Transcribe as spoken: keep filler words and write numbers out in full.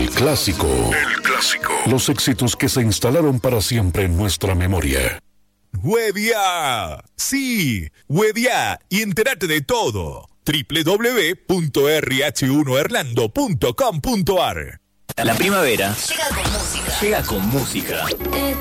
El clásico. El clásico. Los éxitos que se instalaron para siempre en nuestra memoria. Huevia. Sí, Huevia. Y entérate de todo. doble u doble u doble u punto erre hache uno orlando punto com punto a r. La primavera llega con música. llega con música.